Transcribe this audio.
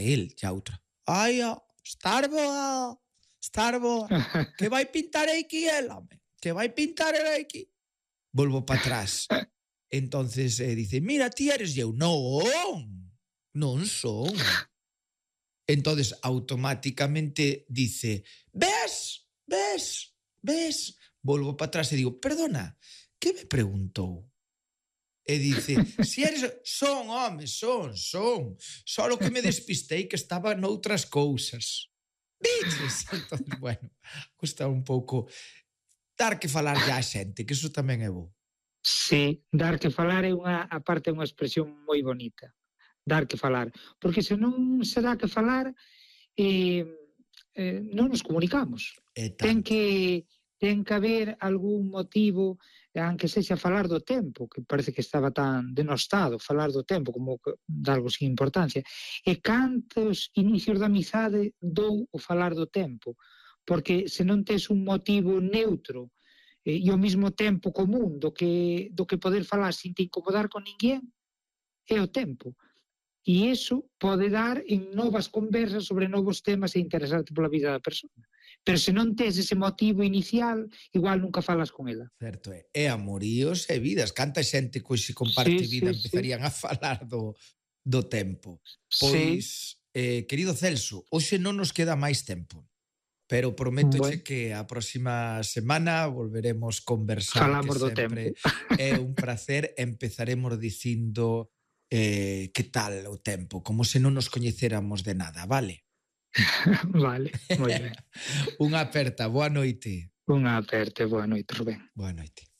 el, e a outra, ai, estar boa, que vai pintar aquí el, home, que vai pintar el aquí. Volvo para atrás. Entonces dice, mira, ti eres eu. Non son. Entonces automáticamente dice, ves. Volvo para atrás e digo, perdona, que me preguntou? E dice, si eres... Son, home, son. Solo que me despistei que estaba noutras cousas. Biches? Entonces, bueno, custa un pouco dar que falar ya a xente, que iso tamén é bo. Sí, dar que falar é aparte é unha expresión moi bonita. Dar que falar. Porque se non se dá que falar, non nos comunicamos. Ten que haber algún motivo, aunque sexa falar do tempo, que parece que estaba tan denostado, falar do tempo como de algo sin importancia. E cantos inicios da amizade dou o falar do tempo, porque se non tes un motivo neutro e ao mesmo tempo común do que poder falar sin te incomodar con ninguén, é o tempo. E iso pode dar en novas conversas sobre novos temas e interesarte pola vida da persona. Pero se non tes ese motivo inicial, igual nunca falas con ela. Certo é. E amoríos e vidas. Canta xente que se comparte vida empezarían a falar do tempo. Pois, querido Celso, hoxe non nos queda máis tempo. Pero prométoche que a próxima semana volveremos conversar. Falamos do tempo. É un placer. Empezaremos dicindo que tal o tempo, como se non nos coñecéramos de nada, vale? Vale, moi ben. Unha aperta, boa noite. Unha aperta, boa noite, Rubén. Boa noite.